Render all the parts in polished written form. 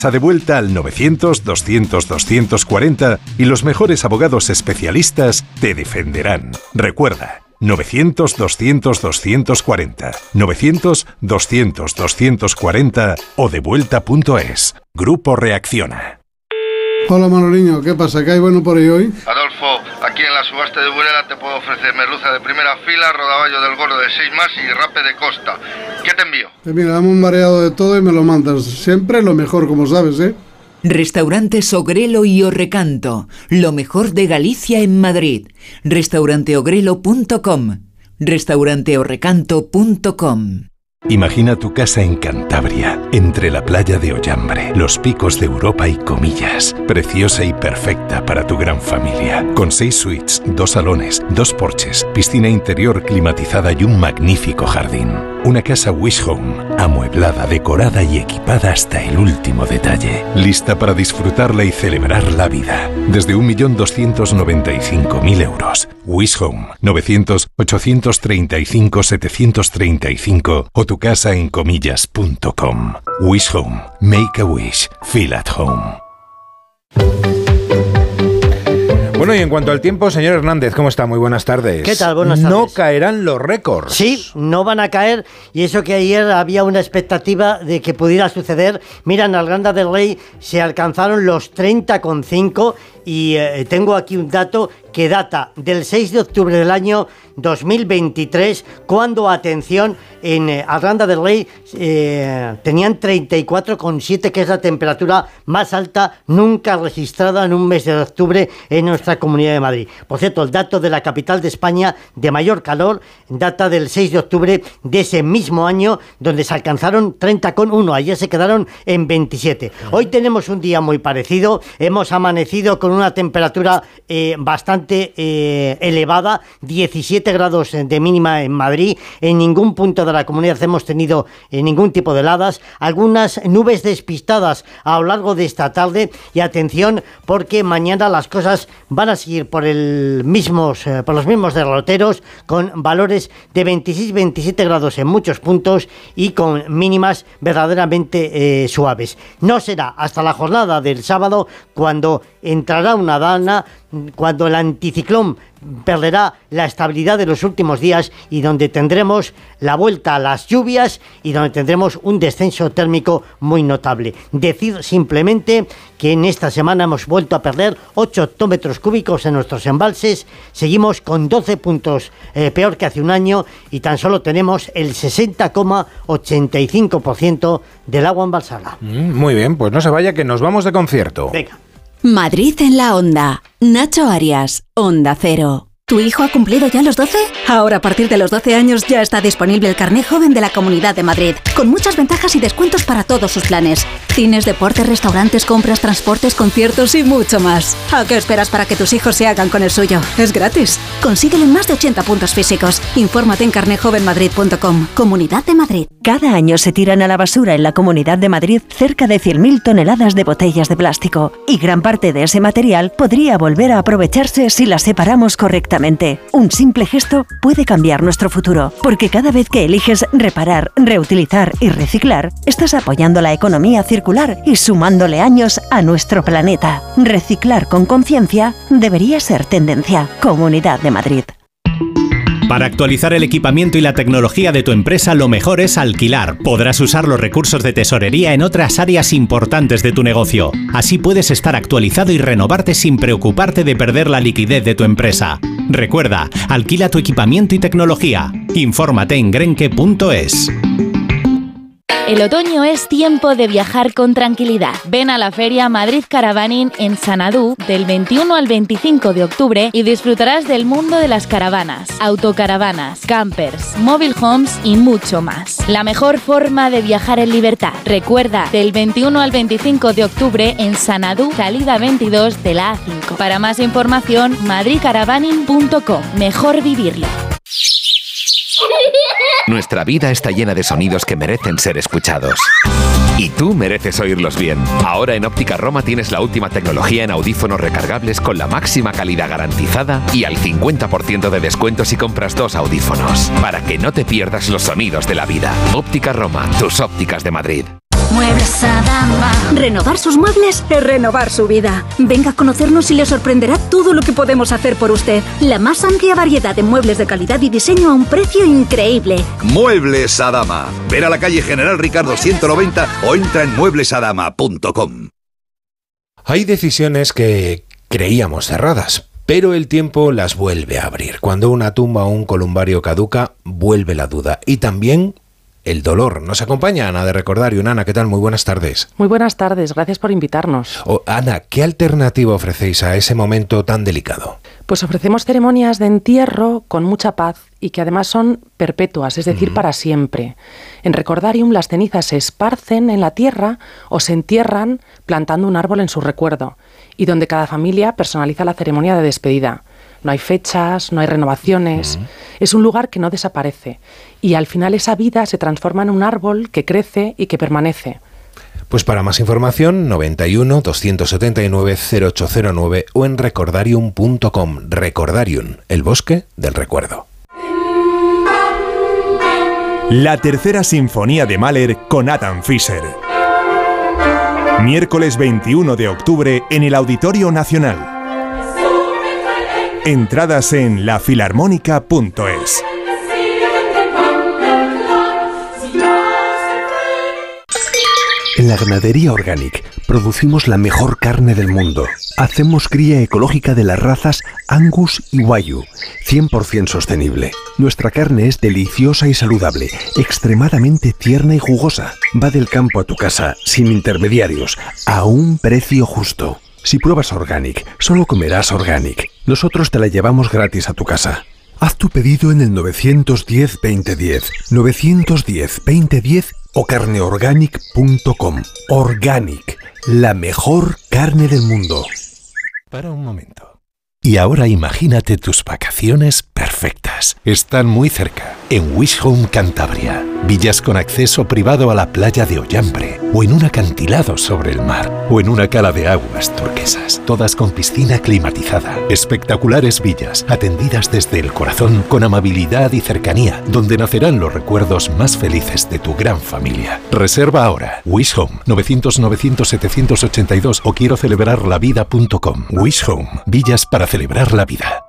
De vuelta al 900-200-240 y los mejores abogados especialistas te defenderán. Recuerda, 900-200-240, 900-200-240 o devuelta.es. Grupo Reacciona. Hola Manoliño, ¿qué pasa? ¿Qué hay bueno por ahí hoy? Adolfo, aquí en la subasta de Burela te puedo ofrecer merluza de primera fila, rodaballo del gordo de 6 más y rape de costa. ¿Qué te envío? Mira, dame un variado de todo y me lo mandas. Siempre lo mejor, como sabes, ¿eh? Restaurantes Ogrelo y Orrecanto, lo mejor de Galicia en Madrid. Restauranteogrelo.com, restauranteorrecanto.com. Imagina tu casa en Cantabria, entre la playa de Ollambre, los picos de Europa y Comillas, preciosa y perfecta para tu gran familia, con 6 suites, 2 salones, 2 porches, piscina interior climatizada y un magnífico jardín. Una casa Wish Home, amueblada, decorada y equipada hasta el último detalle, lista para disfrutarla y celebrar la vida. Desde 1.295.000 euros. Wish Home, 900-835-735 o tu casa en comillas.com. Wish Home. Make a wish. Feel at home. Bueno, y en cuanto al tiempo, señor Hernández, ¿cómo está? Muy buenas tardes. ¿Qué tal? Buenas tardes. No caerán los récords. Sí, no van a caer, y eso que ayer había una expectativa de que pudiera suceder. Mira, en Arganda del Rey se alcanzaron los 30,5 y tengo aquí un dato que data del 6 de octubre del año 2023, cuando, atención, en Arganda del Rey tenían 34,7, que es la temperatura más alta nunca registrada en un mes de octubre en nuestra Comunidad de Madrid. Por cierto, el dato de la capital de España de mayor calor data del 6 de octubre de ese mismo año, donde se alcanzaron 30,1, ayer se quedaron en 27. Hoy tenemos un día muy parecido, hemos amanecido con una temperatura bastante elevada, 17 grados de mínima en Madrid. En ningún punto de la comunidad hemos tenido ningún tipo de heladas, algunas nubes despistadas a lo largo de esta tarde, y atención, porque mañana las cosas van a seguir por los mismos derroteros, con valores de 26-27 grados en muchos puntos y con mínimas verdaderamente suaves. No será hasta la jornada del sábado cuando entrará una dana, cuando el anticiclón perderá la estabilidad de los últimos días y donde tendremos la vuelta a las lluvias y donde tendremos un descenso térmico muy notable. Decir simplemente que en esta semana hemos vuelto a perder 8 hectómetros cúbicos en nuestros embalses, seguimos con 12 puntos peor que hace un año y tan solo tenemos el 60,85% del agua embalsada. Muy bien, pues no se vaya, que nos vamos de concierto. Venga. Madrid en la Onda. Nacho Arias, Onda Cero. ¿Tu hijo ha cumplido ya los 12? Ahora, a partir de los 12 años, ya está disponible el Carné Joven de la Comunidad de Madrid, con muchas ventajas y descuentos para todos sus planes. Cines, deportes, restaurantes, compras, transportes, conciertos y mucho más. ¿A qué esperas para que tus hijos se hagan con el suyo? Es gratis. Consíguelo en más de 80 puntos físicos. Infórmate en carnejovenmadrid.com. Comunidad de Madrid. Cada año se tiran a la basura en la Comunidad de Madrid cerca de 100.000 toneladas de botellas de plástico, y gran parte de ese material podría volver a aprovecharse si las separamos correctamente. Un simple gesto puede cambiar nuestro futuro, porque cada vez que eliges reparar, reutilizar y reciclar, estás apoyando la economía circular y sumándole años a nuestro planeta. Reciclar con conciencia debería ser tendencia. Comunidad de Madrid. Para actualizar el equipamiento y la tecnología de tu empresa, lo mejor es alquilar. Podrás usar los recursos de tesorería en otras áreas importantes de tu negocio. Así puedes estar actualizado y renovarte sin preocuparte de perder la liquidez de tu empresa. Recuerda, alquila tu equipamiento y tecnología. Infórmate en grenke.es. El otoño es tiempo de viajar con tranquilidad. Ven a la feria Madrid Caravaning en Sanadú del 21 al 25 de octubre y disfrutarás del mundo de las caravanas, autocaravanas, campers, mobile homes y mucho más. La mejor forma de viajar en libertad. Recuerda, del 21 al 25 de octubre en Sanadú, salida 22 de la A5. Para más información, madridcaravaning.com. Mejor vivirlo. Nuestra vida está llena de sonidos que merecen ser escuchados. Y tú mereces oírlos bien. Ahora en Óptica Roma tienes la última tecnología en audífonos recargables con la máxima calidad garantizada y al 50% de descuento si compras 2 audífonos. Para que no te pierdas los sonidos de la vida. Óptica Roma, tus ópticas de Madrid. Muebles Adama. Renovar sus muebles es renovar su vida. Venga a conocernos y le sorprenderá todo lo que podemos hacer por usted. La más amplia variedad de muebles de calidad y diseño a un precio increíble. Muebles Adama. Ver a la calle General Ricardo 190 o entra en mueblesadama.com. Hay decisiones que creíamos cerradas, pero el tiempo las vuelve a abrir. Cuando una tumba o un columbario caduca, vuelve la duda. Y también el dolor. Nos acompaña Ana de Recordario. Ana, ¿qué tal? Muy buenas tardes. Muy buenas tardes, gracias por invitarnos. Ana, ¿qué alternativa ofrecéis a ese momento tan delicado? Pues ofrecemos ceremonias de entierro con mucha paz y que además son perpetuas, es decir, para siempre. En Recordarium las cenizas se esparcen en la tierra o se entierran plantando un árbol en su recuerdo, y donde cada familia personaliza la ceremonia de despedida. No hay fechas, no hay renovaciones, es un lugar que no desaparece, y al final esa vida se transforma en un árbol que crece y que permanece. Pues para más información, 91 279 0809 o en recordarium.com. Recordarium, el bosque del recuerdo. La tercera sinfonía de Mahler con Adam Fischer. Miércoles 21 de octubre en el Auditorio Nacional. Entradas en lafilarmónica.es. En la Ganadería Organic producimos la mejor carne del mundo. Hacemos cría ecológica de las razas Angus y Wagyu, 100% sostenible. Nuestra carne es deliciosa y saludable, extremadamente tierna y jugosa. Va del campo a tu casa, sin intermediarios, a un precio justo. Si pruebas Organic, solo comerás Organic. Nosotros te la llevamos gratis a tu casa. Haz tu pedido en el 910-2010, 910-2010 o carneorganic.com. Organic, la mejor carne del mundo. Para un momento. Y ahora imagínate tus vacaciones perfectas. Están muy cerca, en Wish Home Cantabria. Villas con acceso privado a la playa de Ollambre, o en un acantilado sobre el mar, o en una cala de aguas turquesas, todas con piscina climatizada. Espectaculares villas, atendidas desde el corazón con amabilidad y cercanía, donde nacerán los recuerdos más felices de tu gran familia. Reserva ahora. Wish Home, 900-900-782 o quiero celebrarlavida.com. Wish Home, villas para celebrar la vida.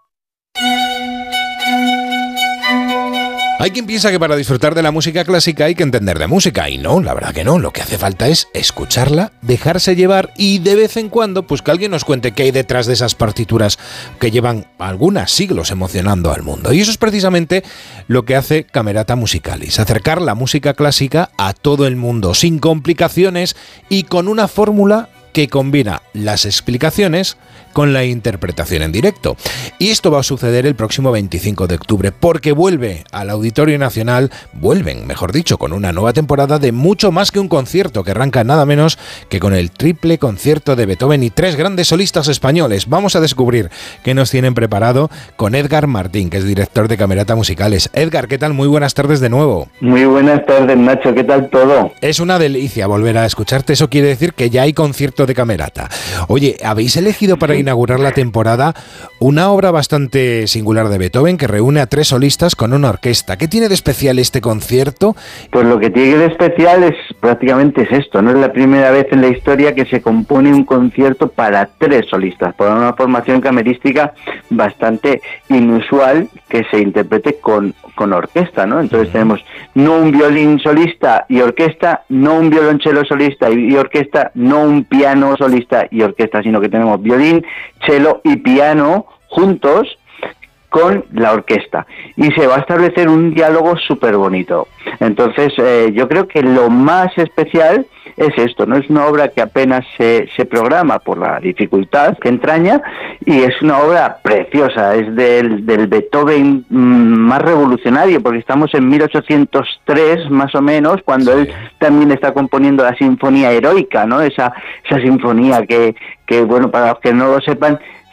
Hay quien piensa que para disfrutar de la música clásica hay que entender de música, y no, la verdad que no. Lo que hace falta es escucharla, dejarse llevar y de vez en cuando pues que alguien nos cuente qué hay detrás de esas partituras que llevan algunos siglos emocionando al mundo. Y eso es precisamente lo que hace Camerata Musicalis, acercar la música clásica a todo el mundo, sin complicaciones y con una fórmula que combina las explicaciones con la interpretación en directo. Y esto va a suceder el próximo 25 de octubre, porque vuelve al Auditorio Nacional, vuelven, mejor dicho, con una nueva temporada de mucho más que un concierto, que arranca nada menos que con el triple concierto de Beethoven y 3 grandes solistas españoles. Vamos a descubrir qué nos tienen preparado con Edgar Martín, que es director de Camerata Musicales. Edgar, ¿qué tal? Muy buenas tardes de nuevo. Muy buenas tardes, Nacho, ¿qué tal todo? Es una delicia volver a escucharte, eso quiere decir que ya hay concierto de Camerata. Oye, habéis elegido para inaugurar la temporada una obra bastante singular de Beethoven que reúne a 3 solistas con una orquesta. ¿Qué tiene de especial este concierto? Pues lo que tiene de especial es prácticamente esto, no es la primera vez en la historia que se compone un concierto para 3 solistas, por una formación camerística bastante inusual que se interprete con orquesta, ¿no? Entonces tenemos no un violín solista y orquesta, no un violonchelo solista y orquesta, no un piano solista y orquesta, sino que tenemos violín, cello y piano juntos con la orquesta, y se va a establecer un diálogo súper bonito. Entonces yo creo que lo más especial es esto, no es una obra que apenas se programa por la dificultad que entraña, y es una obra preciosa, es del Beethoven más revolucionario, porque estamos en 1803 más o menos, cuando él también está componiendo la Sinfonía Heroica, ¿no? Esa sinfonía que bueno, para los que no lo sepan,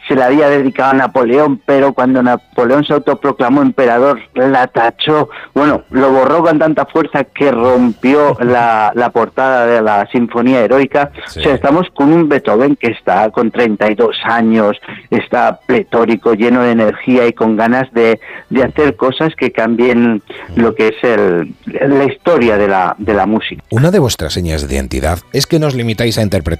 se la había dedicado a Napoleón, pero cuando Napoleón se autoproclamó emperador, la tachó, bueno, lo borró con tanta fuerza que rompió la portada de la Sinfonía Heroica. Sí. O sea, estamos con un Beethoven que está con 32 años, está pletórico, lleno de energía y con ganas de hacer cosas que cambien lo que es la historia de la música. Una de vuestras señas de identidad es que nos limitáis a interpretar